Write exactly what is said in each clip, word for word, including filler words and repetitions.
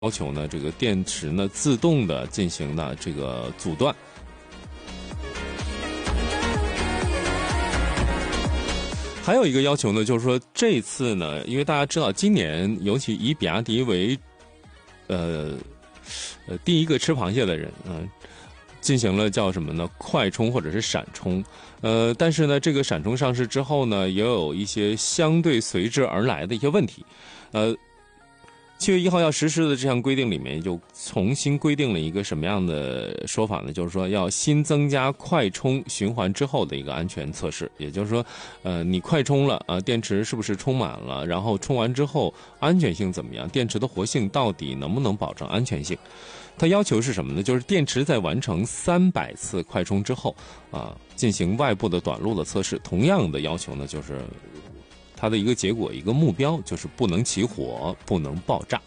要求呢，这个电池呢自动的进行呢这个阻断。还有一个要求呢，就是说这次呢，因为大家知道今年尤其以比亚迪为呃呃第一个吃螃蟹的人，嗯、呃，进行了叫什么呢？快充或者是闪充。呃，但是呢，这个闪充上市之后呢，也有一些相对随之而来的一些问题。呃，七月一号要实施的这项规定里面，就重新规定了一个什么样的说法呢？就是说要新增加快充循环之后的一个安全测试，也就是说，呃，你快充了啊、呃，电池是不是充满了？然后充完之后安全性怎么样？电池的活性到底能不能保证安全性？它要求是什么呢？就是电池在完成三百次快充之后啊、呃，进行外部的短路的测试。同样的要求呢，就是它的一个结果、一个目标就是不能起火、不能爆炸。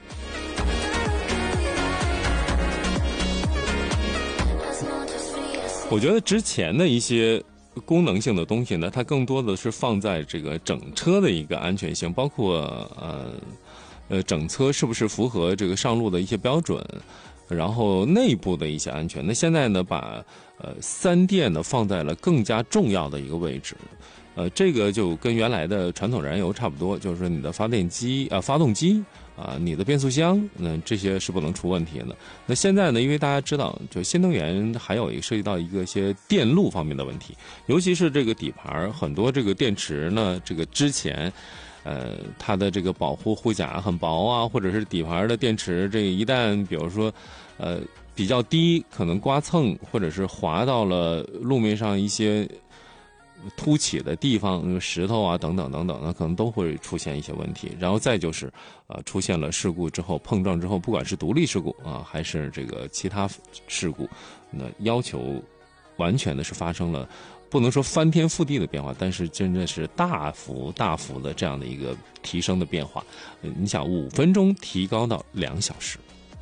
我觉得之前的一些功能性的东西呢，它更多的是放在这个整车的一个安全性，包括呃呃整车是不是符合这个上路的一些标准，然后内部的一些安全。那现在呢，把呃三电呢放在了更加重要的一个位置。呃，这个就跟原来的传统燃油差不多，就是说你的发电机啊、呃、发动机啊、呃、你的变速箱，那、呃、这些是不能出问题的。那现在呢，因为大家知道，就新能源还有一个涉及到一个一些电路方面的问题，尤其是这个底盘，很多这个电池呢，这个之前。呃，它的这个保护护甲很薄啊，或者是底盘的电池，这个一旦比如说，呃，比较低，可能刮蹭或者是滑到了路面上一些凸起的地方，石头啊等等等等，那可能都会出现一些问题。然后再就是，呃，出现了事故之后，碰撞之后，不管是独立事故啊，还是这个其他事故，那要求完全的是发生了。不能说翻天覆地的变化，但是真的是大幅大幅的这样的一个提升的变化。你想，五分钟提高到两小时。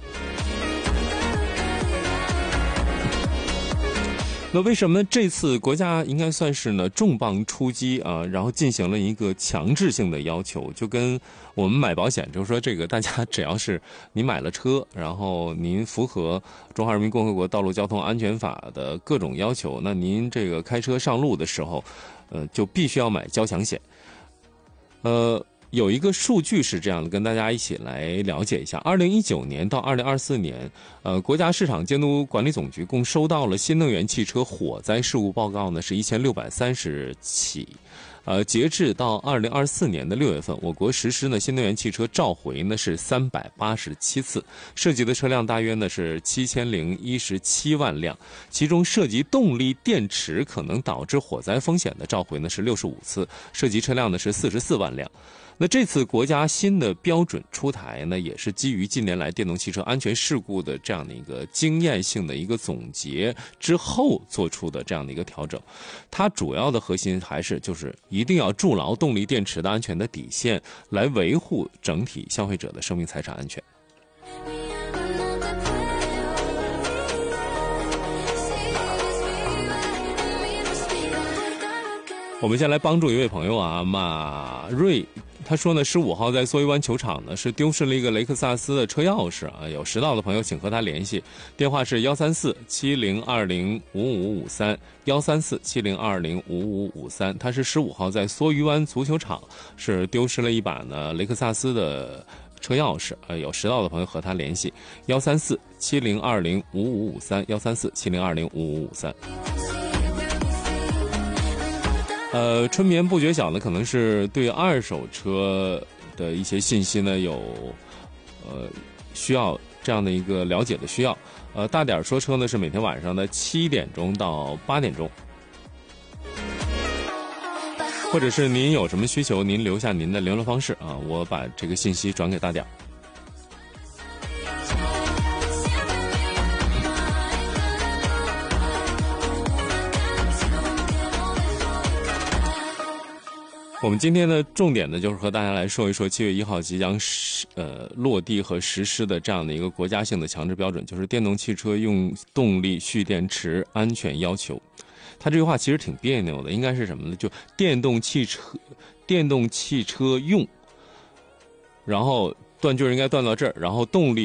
那为什么这次国家应该算是呢重磅出击啊，然后进行了一个强制性的要求，就跟我们买保险，就是说这个大家只要是你买了车，然后您符合中华人民共和国道路交通安全法的各种要求，那您这个开车上路的时候，呃，就必须要买交强险，呃。有一个数据是这样的，跟大家一起来了解一下。二零一九年到二零二四年，呃，国家市场监督管理总局共收到了新能源汽车火灾事故报告呢，是一千六百三十起。呃，截至到二零二四年的六月份，我国实施呢新能源汽车召回呢是三百八十七次，涉及的车辆大约呢是七千零一十七万辆，其中涉及动力电池可能导致火灾风险的召回呢是六十五次，涉及车辆呢是四十四万辆。那这次国家新的标准出台呢，也是基于近年来电动汽车安全事故的这样的一个经验性的一个总结之后做出的这样的一个调整。它主要的核心还是就是一定要筑牢动力电池的安全的底线，来维护整体消费者的生命财产安全。我们先来帮助一位朋友啊，马瑞，他说呢，十五号在梭鱼湾球场呢是丢失了一个雷克萨斯的车钥匙啊，有拾到的朋友请和他联系，电话是幺三四七零二零五五五三幺三四七零二零五五五三，他是十五号在梭鱼湾足球场是丢失了一把呢雷克萨斯的车钥匙，呃，有拾到的朋友和他联系，幺三四七零二零五五五三幺三四七零二零五五五三。呃，春眠不觉晓呢，可能是对二手车的一些信息呢有呃需要这样的一个了解的需要。呃，大点说车呢是每天晚上的七点钟到八点钟，或者是您有什么需求，您留下您的联络方式啊，我把这个信息转给大点。我们今天的重点呢，就是和大家来说一说七月一号即将实呃落地和实施的这样的一个国家性的强制标准，就是电动汽车用动力蓄电池安全要求。他这句话其实挺别扭的，应该是什么呢？就电动汽车，电动汽车用，然后断句应该断到这儿，然后动力